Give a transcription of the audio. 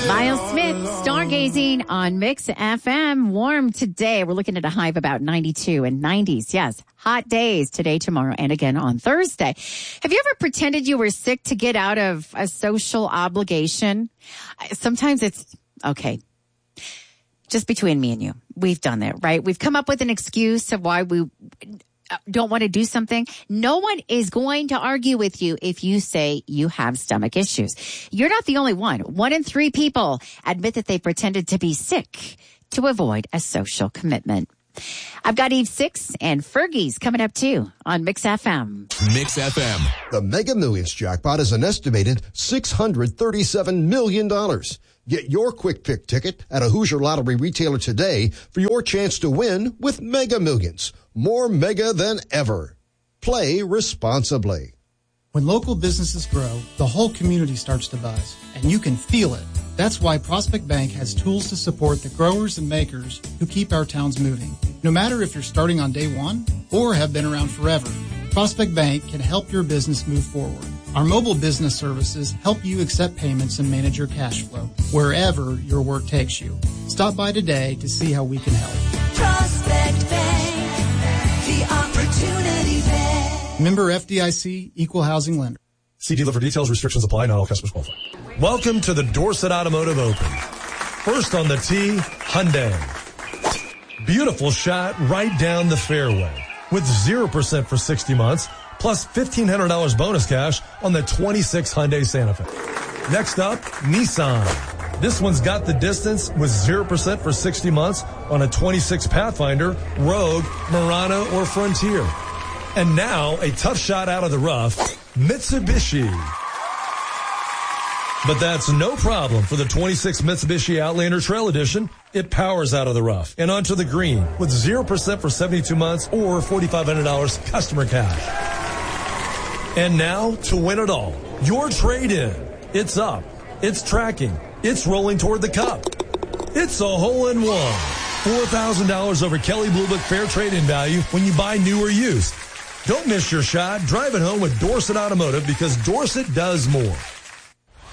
Miles Smith, stargazing on Mix FM. Warm today. We're looking at a high of about 92 and 90s. Yes, hot days today, tomorrow, and again on Thursday. Have you ever pretended you were sick to get out of a social obligation? Sometimes it's, okay, just between me and you. We've done that, right? We've come up with an excuse of why we don't want to do something. No one is going to argue with you if you say you have stomach issues. You're not the only one. 1 in 3 people admit that they pretended to be sick to avoid a social commitment. I've got Eve 6 and Fergie's coming up too on Mix FM. Mix FM. The Mega Millions jackpot is an estimated $637 million. Get your quick pick ticket at a Hoosier Lottery retailer today for your chance to win with Mega Millions. More mega than ever. Play responsibly. When local businesses grow, the whole community starts to buzz, and you can feel it. That's why Prospect Bank has tools to support the growers and makers who keep our towns moving. No matter if you're starting on day one or have been around forever, Prospect Bank can help your business move forward. Our mobile business services help you accept payments and manage your cash flow wherever your work takes you. Stop by today to see how we can help. Prospect Bank, the Opportunity Bank. Member FDIC, Equal Housing Lender. See dealer for details. Restrictions apply. Not all customers qualify. Welcome to the Dorset Automotive Open. First on the tee, Hyundai. Beautiful shot right down the fairway with 0% for 60 months plus $1,500 bonus cash on the 26 Hyundai Santa Fe. Next up, Nissan. This one's got the distance with 0% for 60 months on a 26 Pathfinder, Rogue, Murano, or Frontier. And now a tough shot out of the rough, Mitsubishi. But that's no problem for the 26 Mitsubishi Outlander Trail Edition. It powers out of the rough and onto the green with 0% for 72 months or $4,500 customer cash. And now to win it all, your trade-in. It's up. It's tracking. It's rolling toward the cup. It's a hole-in-one. $4,000 over Kelley Blue Book fair trade-in value when you buy new or used. Don't miss your shot. Drive it home with Dorset Automotive because Dorset does more.